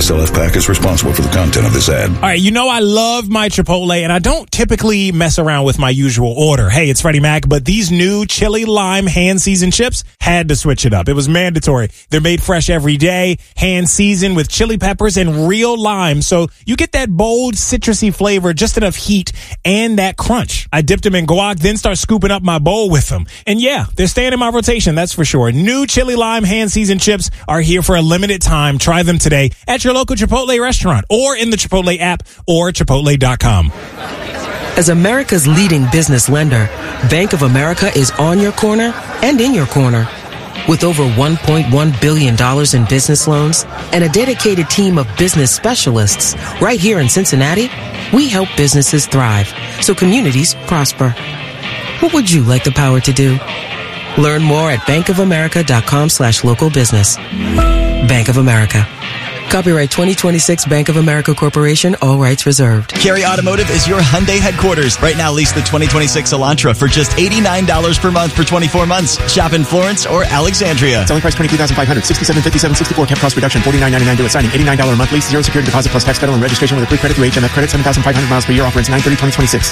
XLF PAC is responsible for the content of this ad. All right, you know I love my Chipotle, and I don't typically mess around with my usual order. Hey, it's Freddie Mac, but these new chili lime hand-seasoned chips had to switch it up. It was mandatory. They're made fresh every day, hand-seasoned with chili peppers and real lime, so you get that bold, citrusy flavor, just enough heat, and that crunch. I dipped them in guac, then start scooping up my bowl with them. And yeah, they're staying in my rotation, that's for sure. New chili lime hand-seasoned chips are here for a limited time. Try them today at your local Chipotle restaurant or in the Chipotle app or Chipotle.com. As America's leading business lender, Bank of America is on your corner and in your corner. With over $1.1 billion in business loans and a dedicated team of business specialists right here in Cincinnati, we help businesses thrive so communities prosper. What would you like the power to do? Learn more at bankofamerica.com/local business. Bank of America. Copyright 2026 Bank of America Corporation, all rights reserved. Carey Automotive is your Hyundai headquarters. Right now, lease the 2026 Elantra for just $89 per month for 24 months. Shop in Florence or Alexandria. Selling price $22,500, $67,57.64. Cap cost reduction $49.99 due at signing. $89 a month lease, 0 security deposit plus tax, federal and registration with a free credit through HMF credit. 7,500 miles per year. Offer ends 9/30/2026.